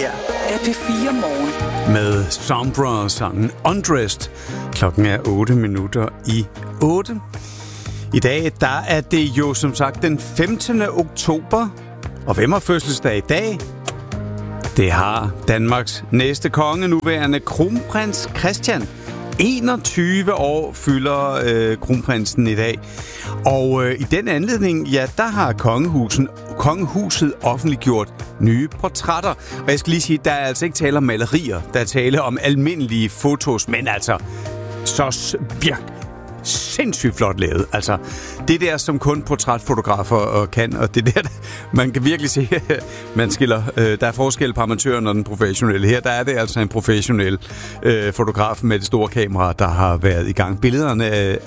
her er P4 Morgen. Med Sombra og sangen Undressed. Klokken er 8:08. I dag, der er det jo som sagt den 15. oktober. Og hvem har fødselsdag i dag? Det har Danmarks næste konge, nuværende kronprins Christian. 21 år fylder kronprinsen i dag. Og i den anledning, ja, der har kongehuset offentliggjort nye portrætter. Og jeg skal lige sige, der er altså ikke tale om malerier. Der er tale om almindelige fotos, men altså så sindssygt flot lavet. Altså, det der, som kun portrætfotografer kan, og det der, man kan virkelig se, man skiller, der er forskel på amatøren og den professionelle. Her, der er det altså en professionel fotograf med det store kamera, der har været i gang. Billederne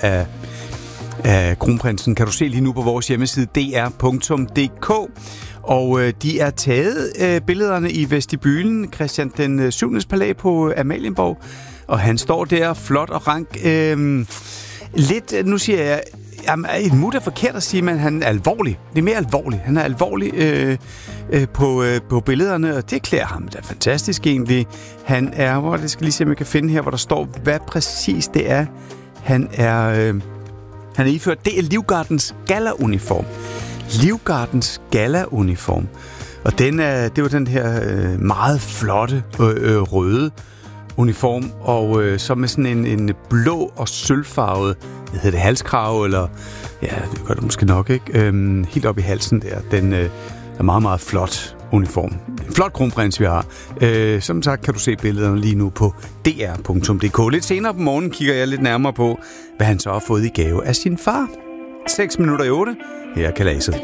af kronprinsen kan du se lige nu på vores hjemmeside dr.dk. Og de er taget billederne i vestibylen, Christian den 7. palæ på Amalienborg. Og han står der flot og rank. Lidt, nu siger jeg, et mut er forkert at sige, men han er alvorlig. Det er mere alvorligt. Han er alvorlig på billederne, og det klæder ham. Det er fantastisk egentlig. Han er, hvor det skal lige se, om jeg kan finde her, hvor der står, hvad præcis det er. Han er iført, det er Livgardens gala-uniform. Livgardens gala-uniform. Og det er jo den her meget flotte røde uniform, og så med sådan en blå og sølvfarvet, hvad hedder det, halskrave, eller ja, det gør det måske nok, ikke? Helt op i halsen der. Den er meget, meget flot uniform. En flot kronprins, vi har. Som sagt kan du se billederne lige nu på dr.dk. Lidt senere på morgenen kigger jeg lidt nærmere på, hvad han så har fået i gave af sin far. 6:08. Her er Kalaset.